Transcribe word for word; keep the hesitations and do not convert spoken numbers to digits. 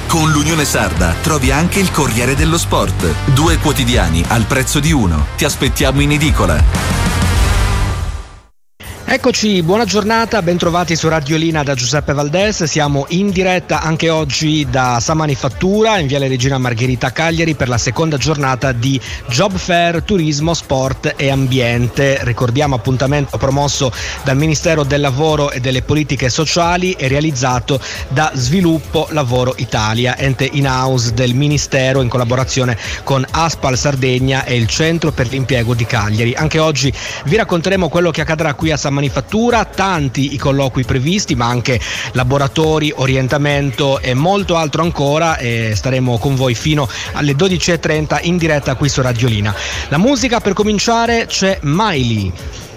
Con l'Unione Sarda trovi anche il Corriere dello Sport. Due quotidiani al prezzo di uno. Ti aspettiamo in edicola. Eccoci, buona giornata, bentrovati su Radiolina da Giuseppe Valdés. Siamo in diretta anche oggi da Samanifattura in Viale Regina Margherita a Cagliari per la seconda giornata di Job Fair Turismo, Sport e Ambiente. Ricordiamo appuntamento promosso dal Ministero del Lavoro e delle Politiche Sociali e realizzato da Sviluppo Lavoro Italia, ente in-house del Ministero in collaborazione con Aspal Sardegna e il Centro per l'Impiego di Cagliari. Anche oggi vi racconteremo quello che accadrà qui a Samanifattura. Manifattura, tanti i colloqui previsti, ma anche laboratori, orientamento e molto altro ancora, e staremo con voi fino alle dodici e trenta in diretta qui su Radiolina. La musica per cominciare c'è Miley.